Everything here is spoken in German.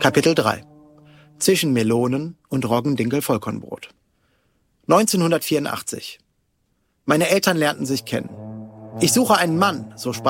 Kapitel 3: Zwischen Melonen und Roggendinkel-Vollkornbrot. 1984. Meine Eltern lernten sich kennen. Ich suche einen Mann, so sprach